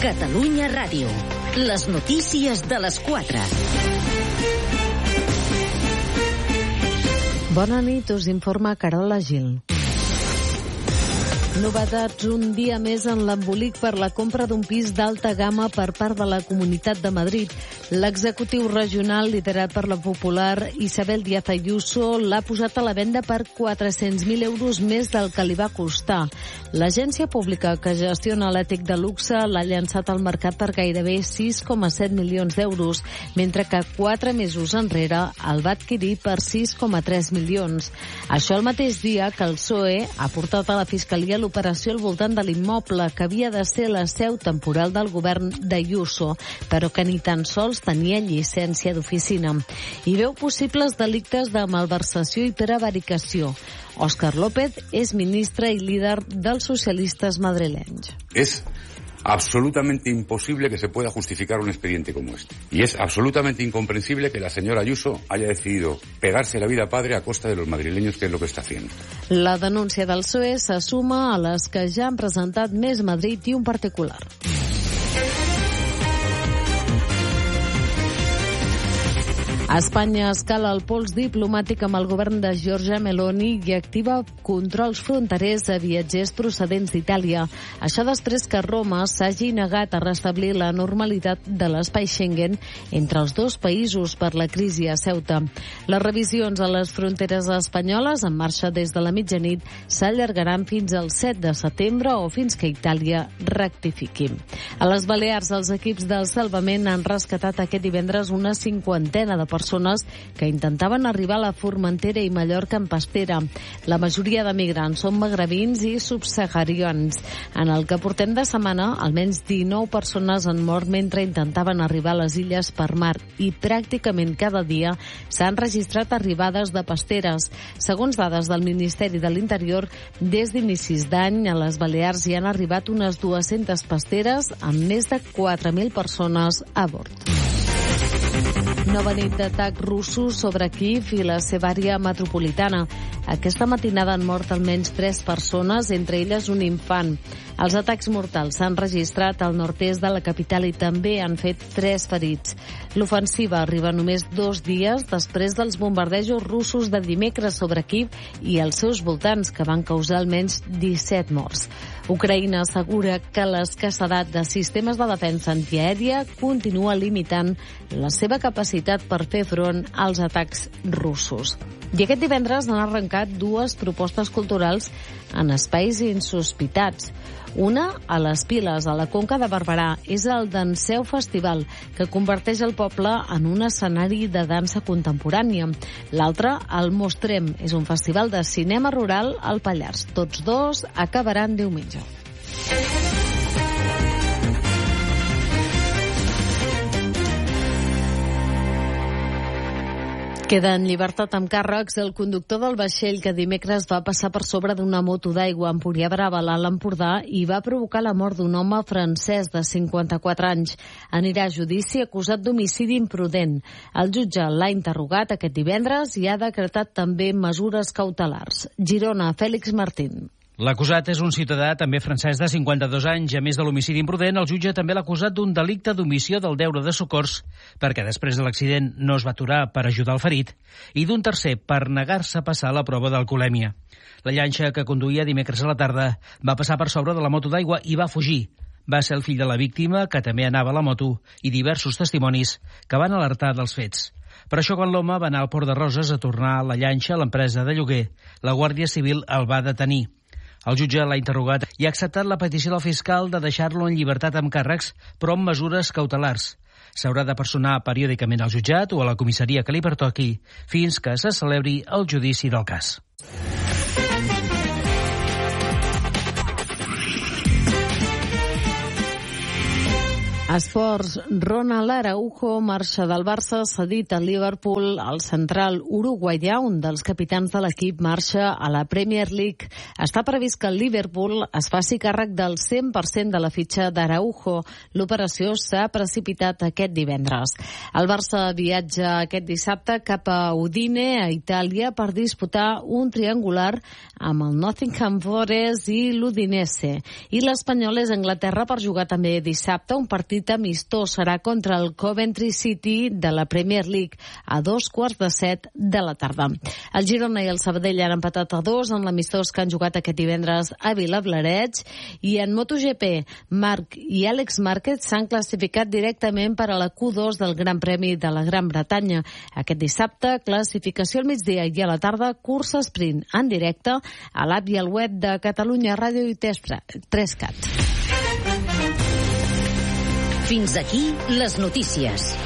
Catalunya Ràdio. Les notícies de les 4. Bona nit, us informa Carola Gil. Novetats un dia més en l'embolic per la compra d'un pis d'alta gamma per part de la Comunitat de Madrid. L'executiu regional, liderat per la popular Isabel Díaz Ayuso, l'ha posat a la venda per 400.000 euros més del que li va costar. L'agència pública que gestiona l'ètic de luxe l'ha llançat al mercat per gairebé 6,7 milions d'euros, mentre que 4 mesos enrere el va adquirir per 6,3 milions. Això el mateix dia que el PSOE ha portat a la Fiscalia l'operació al voltant de l'immoble que havia de ser la seu temporal del govern d'Ayuso, però que ni tan sols tenia llicència d'oficina. Hi veu possibles delictes de malversació i prevaricació. Òscar López és ministre y líder dels socialistes madrilenys. Es absolutamente imposible que se pueda justificar un expediente como este. Y es absolutamente incomprensible que la señora Ayuso haya decidido pegarse la vida padre a costa de los madrileños, que es lo que está haciendo. La denúncia del PSOE se suma a les que ja han presentat Més Madrid i un particular. Espanya escala el pols diplomàtic amb el govern de Giorgia Meloni i activa controls fronterers a viatgers procedents d'Itàlia. Això després que Roma s'hagi negat a restablir la normalitat de l'espai Schengen entre els dos països per la crisi a Ceuta. Les revisions a les fronteres espanyoles, en marxa des de la mitjanit, s'allargaran fins al 7 de setembre o fins que Itàlia rectifiqui. A les Balears, els equips del salvament han rescatat aquest divendres una cinquantena de persones que intentaven arribar a la Formentera i Mallorca en pastera. La majoria de migrants són magrebins i subsaharians. En el que portem de setmana, almenys 19 persones han mort mentre intentaven arribar a les illes per mar i pràcticament cada dia s'han registrat arribades de pasteres. Segons dades del Ministeri de l'Interior, des d'inicis d'any a les Balears hi han arribat unes 200 pasteres amb més de 4.000 persones a bord. Nova nit d'atacs russos sobre Kíev i la seva àrea metropolitana. Aquesta matinada han mort almenys 3 persones, entre elles un infant. Els atacs mortals s'han registrat al nord-est de la capital i també han fet 3 ferits. L'ofensiva arriba només 2 dies després dels bombardejos russos de dimecres sobre Kíev i els seus voltants, que van causar almenys 17 morts. Ucraïna assegura que l'escassedat de sistemes de defensa antiaèria continua limitant la seva capacitat per fer front als atacs russos. I aquest divendres han arrencat 2 propostes culturals en espais insospitats. Una, a les Piles, a la Conca de Barberà, és el Danseu Festival, que converteix el poble en un escenari de dansa contemporània. L'altra, el Mostrem, és un festival de cinema rural al Pallars. Tots 2 acabaran diumenge. Queda en llibertat amb càrrecs el conductor del vaixell que dimecres va passar per sobre d'una moto d'aigua a Empurià Brava, a l'Alt Empordà, i va provocar la mort d'un home francès de 54 anys. Anirà a judici acusat d'homicidi imprudent. El jutge l'ha interrogat aquest divendres i ha decretat també mesures cautelars. Girona, Fèlix Martín. L'acusat és un ciutadà també francès de 52 anys. A més de l'homicidi imprudent, el jutge també l'ha acusat d'un delicte d'omissió del deure de socors, perquè després de l'accident no es va aturar per ajudar el ferit, i d'un tercer per negar-se a passar la prova d'alcoholèmia. La llanxa que conduïa dimecres a la tarda va passar per sobre de la moto d'aigua i va fugir. Va ser el fill de la víctima, que també anava a la moto, i diversos testimonis que van alertar dels fets. Per això, quan l'home va anar al Port de Roses a tornar a la llanxa a l'empresa de lloguer, la Guàrdia Civil el va detenir. El jutge l'ha interrogat i ha acceptat la petició del fiscal de deixar-lo en llibertat amb càrrecs, però amb mesures cautelars. S'haurà de personar periòdicament al jutjat o a la comissaria que li pertoqui fins que se celebri el judici del cas. Esports, Ronald Araujo marxa del Barça, cedit al Liverpool. El central uruguaià, un dels capitans de l'equip, marxa a la Premier League. Està previst que el Liverpool es faci càrrec del 100% de la fitxa d'Araujo. L'operació s'ha precipitat aquest divendres. El Barça viatja aquest dissabte cap a Udine, a Itàlia, per disputar un triangular amb el Nottingham Forest i l'Udinese. I l'Espanyol és a Anglaterra per jugar també dissabte un partit amistós. Serà contra el Coventry City de la Premier League a 2:15 de la tarda. El Girona i el Sabadell han empatat a 2 en l'amistós que han jugat aquest divendres a Vilablareix. I en MotoGP, Marc i Àlex Márquez s'han classificat directament per a la Q2 del Gran Premi de la Gran Bretanya. Aquest dissabte, classificació al migdia i a la tarda, cursa sprint en directe a l'app i al web de Catalunya Ràdio i 3CAT. Fins aquí les notícies.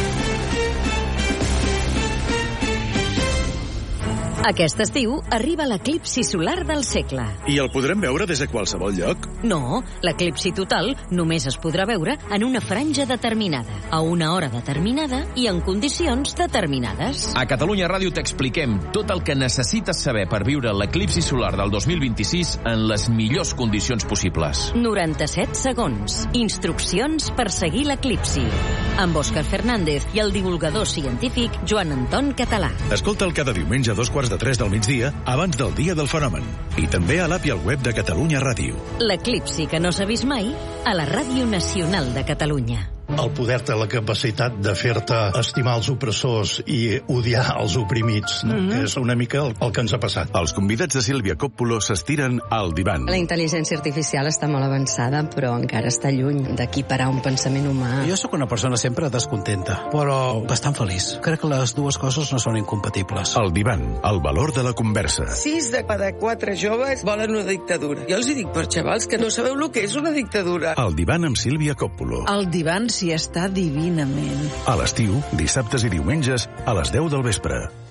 Aquest estiu arriba l'eclipsi solar del segle. I el podrem veure des de qualsevol lloc? No, l'eclipsi total només es podrà veure en una franja determinada, a una hora determinada i en condicions determinades. A Catalunya Ràdio t'expliquem tot el que necessites saber per viure l'eclipsi solar del 2026 en les millors condicions possibles. 97 segons. Instruccions per seguir l'eclipsi. Amb Òscar Fernández i el divulgador científic Joan Anton Català. Escolta'l cada diumenge a 2:45 del migdia, abans del dia del fenomen. I també a l'app i al web de Catalunya Ràdio. L'eclipsi que no s'ha vist mai a la Ràdio Nacional de Catalunya. El poder té la capacitat de fer-te estimar els opressors i odiar els oprimits, no? Que és una mica el que ens ha passat. Els convidats de Sílvia Coppola s'estiren al divan. La intel·ligència artificial està molt avançada, però encara està lluny d'equiparar un pensament humà. Jo sóc una persona sempre descontenta, però bastant feliç. Crec que les dues coses no són incompatibles. El divan, el valor de la conversa. 6 de cada 4 joves volen una dictadura. Jo els dic, per xavals, que no sabeu el que és una dictadura. El divan amb Sílvia Coppola. El divan s'hi està divinament. A l'estiu, dissabtes i diumenges, a les 10 del vespre.